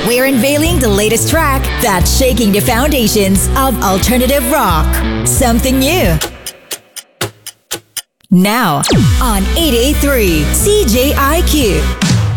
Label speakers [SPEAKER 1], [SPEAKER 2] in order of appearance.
[SPEAKER 1] we're unveiling the latest track that's shaking the foundations of alternative rock. Something new. Now on 883 CJIQ.